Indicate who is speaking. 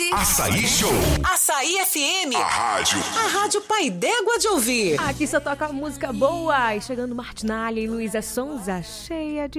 Speaker 1: Açaí Show.
Speaker 2: Açaí FM.
Speaker 1: A
Speaker 2: rádio Pai d'Égua de ouvir.
Speaker 3: Aqui só toca música boa. E chegando Martinalha e Luísa Sonza, cheia de